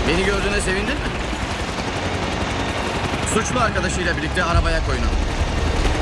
Beni gördüğüne sevindin mi? Suçlu arkadaşıyla birlikte arabaya koyun.